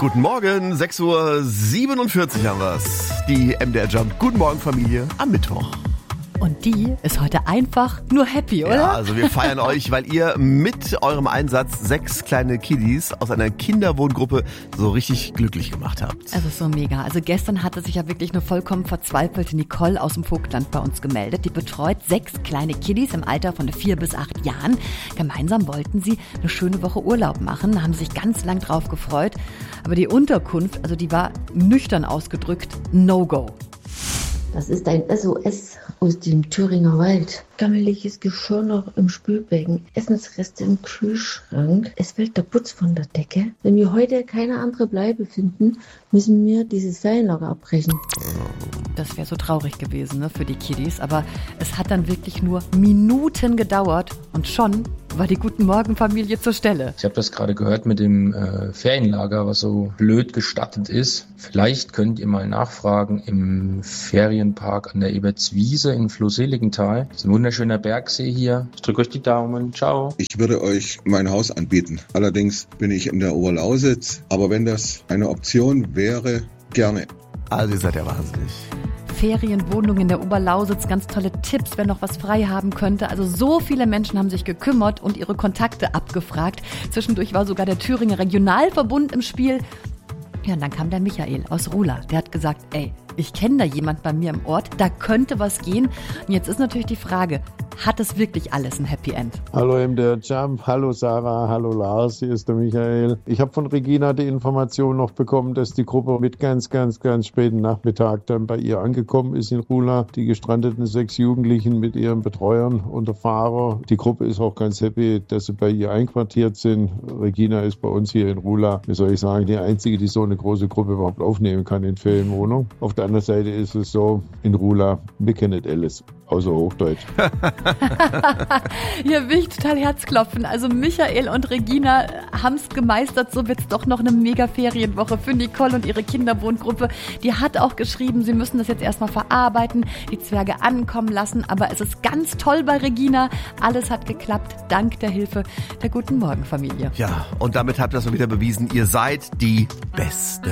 Guten Morgen, 6:47 Uhr haben wir's. Die MDR Jump. Guten Morgen, Familie, am Mittwoch. Und die ist heute einfach nur happy, oder? Ja, also wir feiern euch, weil ihr mit eurem Einsatz 6 kleine Kiddies aus einer Kinderwohngruppe so richtig glücklich gemacht habt. Also so mega. Also gestern hatte sich ja wirklich eine vollkommen verzweifelte Nicole aus dem Vogtland bei uns gemeldet. Die betreut 6 kleine Kiddies im Alter von 4 bis 8 Jahren. Gemeinsam wollten sie eine schöne Woche Urlaub machen, haben sich ganz lang drauf gefreut. Aber die Unterkunft, also die war nüchtern ausgedrückt, No-Go. Das ist ein SOS aus dem Thüringer Wald. Gammeliges Geschirr noch im Spülbecken, Essensreste im Kühlschrank. Es fällt der Putz von der Decke. Wenn wir heute keine andere Bleibe finden, müssen wir dieses Ferienlager abbrechen. Das wäre so traurig gewesen, ne, für die Kiddies. Aber es hat dann wirklich nur Minuten gedauert und schon war die Guten Morgen Familie zur Stelle. Ich habe das gerade gehört mit dem Ferienlager, was so blöd gestattet ist. Vielleicht könnt ihr mal nachfragen im Ferienpark an der Ebertswiese in Floh-Seligenthal. Das ist ein wunderschöner Bergsee hier. Ich drücke euch die Daumen. Ciao. Ich würde euch mein Haus anbieten. Allerdings bin ich in der Oberlausitz. Aber wenn das eine Option wäre, gerne. Also ihr seid ja wahnsinnig. Ferienwohnung in der Oberlausitz, ganz tolle Tipps, wer noch was frei haben könnte. Also so viele Menschen haben sich gekümmert und ihre Kontakte abgefragt. Zwischendurch war sogar der Thüringer Regionalverbund im Spiel. Ja, und dann kam der Michael aus Ruhla. Der hat gesagt, ey, ich kenne da jemand bei mir im Ort, da könnte was gehen. Und jetzt ist natürlich die Frage, hat es wirklich alles ein Happy End? Hallo MDR Jump, hallo Sarah, hallo Lars, hier ist der Michael. Ich habe von Regina die Information noch bekommen, dass die Gruppe mit ganz späten Nachmittag dann bei ihr angekommen ist in Ruhla. Die gestrandeten 6 Jugendlichen mit ihren Betreuern und der Fahrer. Die Gruppe ist auch ganz happy, dass sie bei ihr einquartiert sind. Regina ist bei uns hier in Ruhla, wie soll ich sagen, die einzige, die so eine große Gruppe überhaupt aufnehmen kann in Ferienwohnung. Auf der anderen Seite ist es so, in Ruhla, wir kennen nicht alles, außer Hochdeutsch. Hier will ich total Herzklopfen. Also Michael und Regina haben es gemeistert. So wird es doch noch eine mega Ferienwoche für Nicole und ihre Kinderwohngruppe. Die hat auch geschrieben, sie müssen das jetzt erstmal verarbeiten, die Zwerge ankommen lassen. Aber es ist ganz toll bei Regina. Alles hat geklappt, dank der Hilfe der Guten Morgen Familie. Ja, und damit habt ihr das mal wieder bewiesen. Ihr seid die Beste.